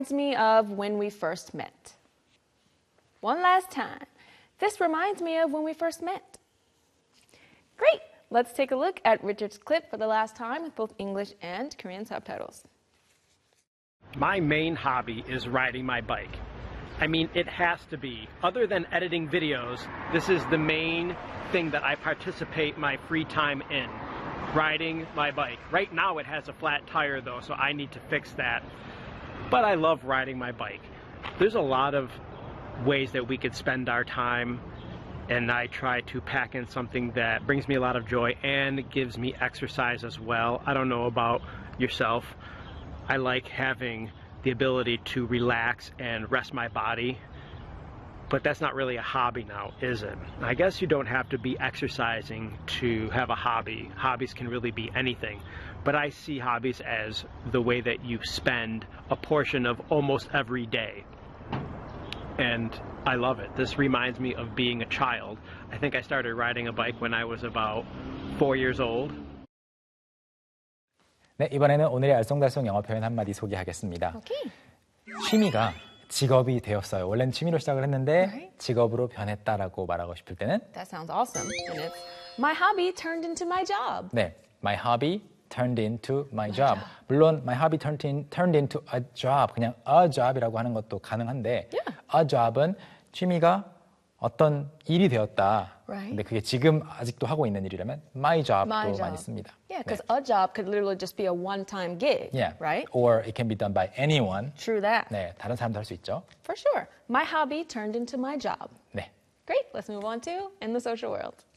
me of when we first met. One last time. This reminds me of when we first met. Great! Let's take a look at Richard's clip for the last time with both English and Korean subtitles. My main hobby is riding my bike. I mean, it has to be. Other than editing videos, this is the main thing that I participate my free time in. Riding my bike. Right now it has a flat tire though, so I need to fix that. But I love riding my bike. There's a lot of ways that we could spend our time, and I try to pack in something that brings me a lot of joy and gives me exercise as well. I don't know about yourself. I like having the ability to relax and rest my body, but that's not really a hobby now, is it? I guess you don't have to be exercising to have a hobby. Hobbies can really be anything. But I see hobbies as the way that you spend a portion of almost every day. And I love it. This reminds me of being a child. I think I started riding a bike when I was about 4 years old. 네, 이번에는 오늘의 알쏭달쏭 영어 표현 한마디 소개하겠습니다. Okay. 취미가 직업이 되었어요. 원래는 취미로 시작을 했는데 Right. 직업으로 변했다라고 말하고 싶을 때는 That sounds awesome. And it's my hobby turned into my job. 네, my hobby turned into my job. 물론 my hobby turned into a job, 그냥 a job이라고 하는 것도 가능한데 Yeah. a job은 취미가 어떤 일이 되었다. Right. 근데 그게 지금 아직도 하고 있는 일이라면 my job도 My job. 많이 씁니다. Yeah, because a job could literally just be a one-time gig, Yeah. right? Or it can be done by anyone. True that. 네, 다른 사람도 할 수 있죠. For sure. My hobby turned into my job. 네. Great. Let's move on to in the social world.